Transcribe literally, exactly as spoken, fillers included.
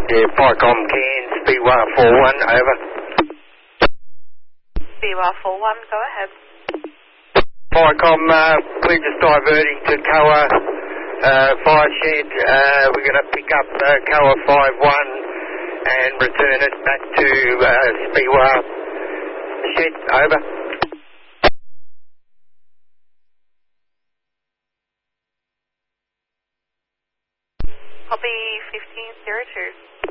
Yeah, Pycom Cairns, B Y four one, over. B Y four one, go ahead. Pycom, uh, we're just diverting to C O A uh, fire shed. Uh, we're going to pick up uh, C O A five one and return it back to uh, Speewah shed, over. Copy fifteen zero two.